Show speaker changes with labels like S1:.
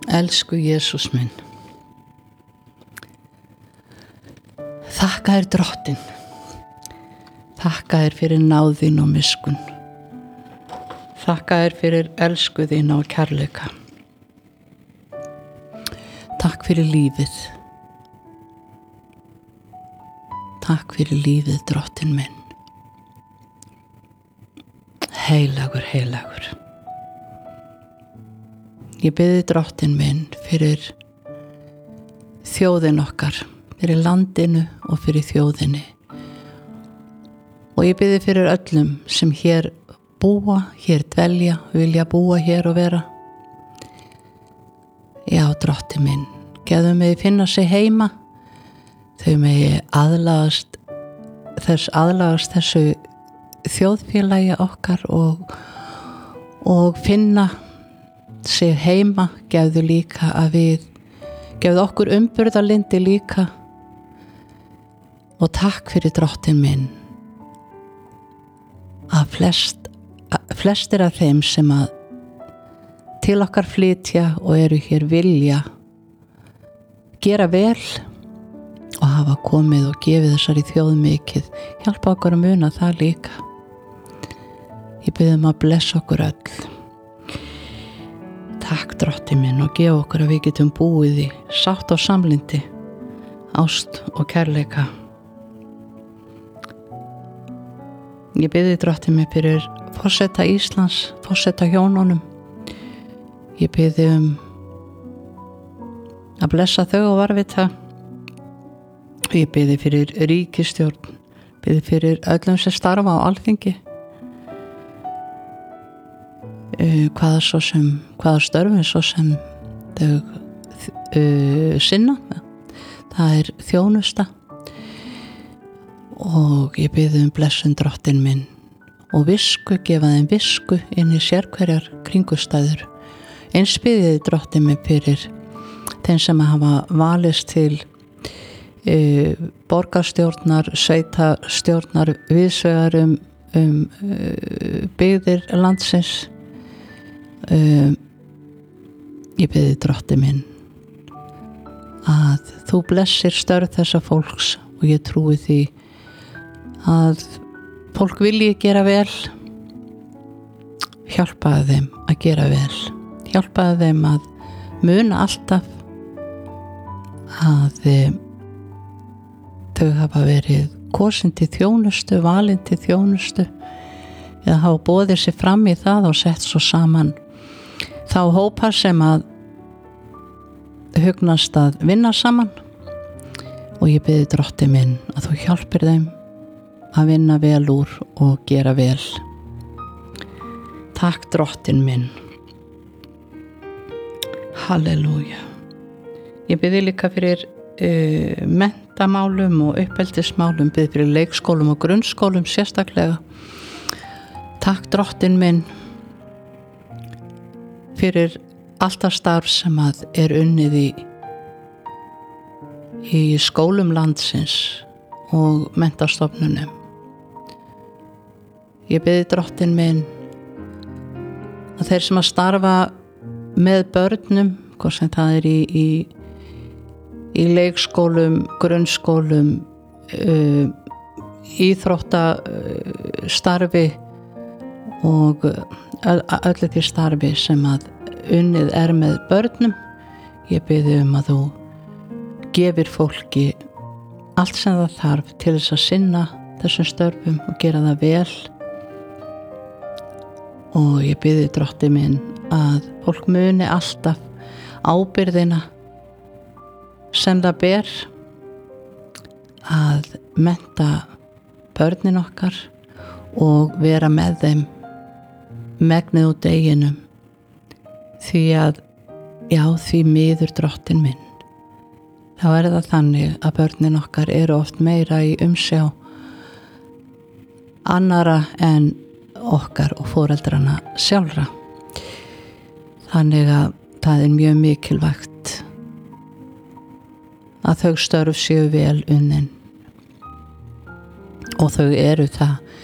S1: Elsku Jesús minn, þakka þér Drottinn, þakka þér fyrir náð þín og miskunn, þakka þér fyrir elsku þín og kærleika. Takk fyrir lífið, takk fyrir lífið Drottinn minn. Heilagur, heilagur. Ég biði Drottinn minn fyrir þjóðin okkar, fyrir landinu og fyrir þjóðinni. Og ég biði fyrir öllum sem hér búa, hér dvelja, vilja búa hér og vera. Já, Drottinn minn, gefðu mig finna sig heima, þau megi aðlagast þessu þjóðfélagi okkar og finna sig heima, gefðu líka að gefðu okkur umburðarlyndi líka og takk fyrir Drottinn minn að flestir af þeim sem að til okkar flytja og eru hér vilja gera vel og hafa komið og gefið þessari þjóð mikið, hjálpa okkur að muna það líka. Ég bið að blessa okkur öll. Takk Drottinn minn og gefa okkur að við getum búið í sátt og samlyndi, ást og kærleika. Ég biði Drottinn minn fyrir forseta Íslands, forseta hjónunum. Ég biði að blessa þau og varvita. Ég biði fyrir ríkisstjórn, biði fyrir öllum sem starfa á Alþingi. Hvaða störfum svo sem þau sinna, það þjónusta og ég biði blessun Drottinn minn og visku, gefa þeim visku inn í sérhverjar kringustæður. Eins biði Drottinn minn fyrir þeim sem hafa valist til borgarstjórnar, sveitastjórnar, viðsvegar byggðir landsins. Ég biði Drottinn minn að þú blessir störf þessa fólks og ég trúi því að fólk vilji gera vel. Hjálpaðu þeim að gera vel, hjálpaðu þeim að muna alltaf að þau hafa verið kosin til þjónustu, valin til þjónustu eða hafa boðið sér fram í það og sett svo saman þá hópar sem að hugnast að vinna saman og ég biði Drottinn minn að þú hjálpir þeim að vinna vel úr og gera vel. Takk Drottinn minn. Halleluja. Ég biði líka fyrir menntamálum og uppeldismálum, biði fyrir leikskólum og grunnskólum sérstaklega. Takk Drottinn minn fyrir alltaf starf sem að unnið í skólum landsins og menntastofnunum. Ég biði Drottinn minn að þeir sem að starfa með börnum, hvort sem það í leikskólum, grunnskólum, íþróttastarfi og öllu því starfi sem að unnið með börnum. Ég biði að þú gefir fólki allt sem það þarf til þess að sinna þessum störfum og gera það vel. Og ég biði Drottinn minn að fólk muni alltaf ábyrgðina sem það ber að mennta börnin okkar og vera með þeim megnið út deginum, því að því miður Drottinn minn þá það þannig að börnin okkar eru oft meira í umsjá annara en okkar og foreldrana sjálfra. Þannig að það mjög mikilvægt að þau störf séu vel unnin og þau eru það